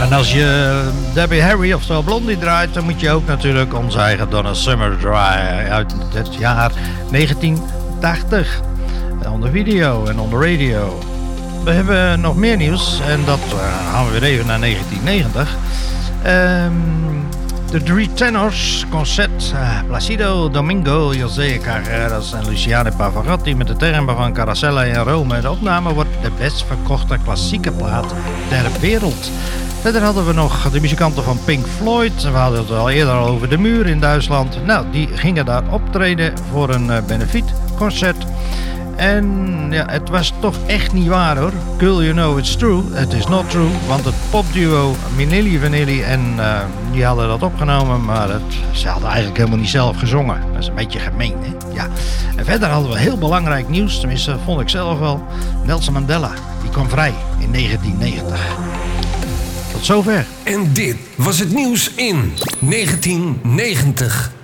En als je Debbie Harry, oftewel Blondie, draait, dan moet je ook natuurlijk onze eigen Donna Summer draaien uit het jaar 1980. On de video en on de radio. We hebben nog meer nieuws en dat gaan we weer even naar 1990. De drie tenors, Concert, Placido Domingo, José Carreras en Luciano Pavarotti met de termen van Caracella in Rome. De opname wordt de best verkochte klassieke plaat ter wereld. Verder hadden we nog de muzikanten van Pink Floyd. We hadden het al eerder over de muur in Duitsland. Nou, die gingen daar optreden voor een benefietconcert. En ja, het was toch echt niet waar hoor. Girl, you know it's true. Het is not true. Want het popduo Milli Vanilli en die hadden dat opgenomen. Maar ze hadden eigenlijk helemaal niet zelf gezongen. Dat is een beetje gemeen hè. Ja. En verder hadden we heel belangrijk nieuws. Tenminste, vond ik zelf wel. Nelson Mandela. Die kwam vrij in 1990. Tot zover. En dit was het nieuws in 1990.